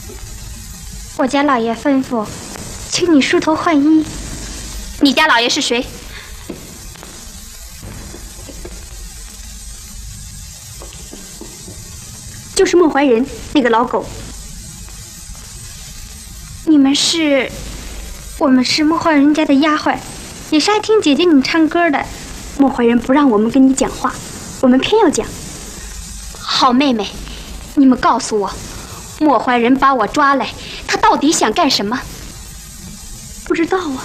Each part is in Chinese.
我家老爷吩咐，请你梳头换衣。 你家老爷是谁？ 就是孟怀仁那个老狗。 你们是？我们是孟怀仁家的丫鬟，也是爱听姐姐你唱歌的。 孟怀仁不让我们跟你讲话，我们偏要讲。 好妹妹，你们告诉我，莫怀仁把我抓来，他到底想干什么？ 不知道啊。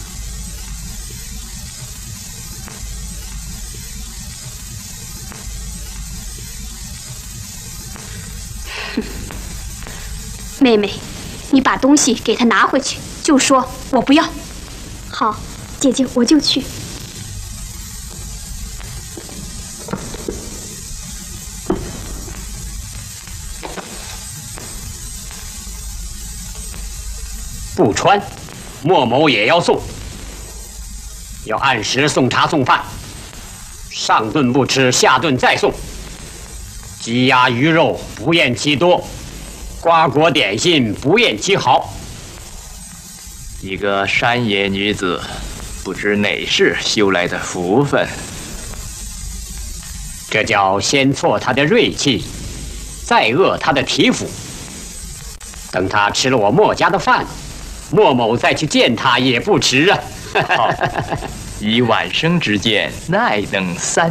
妹妹，你把东西给他拿回去，就说我不要。 好，姐姐，我就去。 不穿，莫某也要送。要按时送茶送饭，上顿不吃，下顿再送。鸡鸭鱼肉不厌其多，瓜果点心不厌其好。 一个山野女子，不知哪世修来的福分。 这叫先挫她的锐气，再遏她的体肤。等她吃了我莫家的饭，莫某再去见她也不迟啊。 好，以晚生之见，耐等3